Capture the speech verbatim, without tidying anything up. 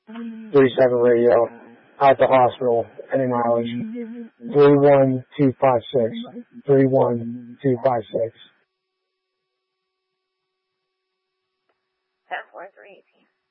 three seven radio. At the hospital. Any mileage. three one two five six. three one two five six. ten four three eighteen.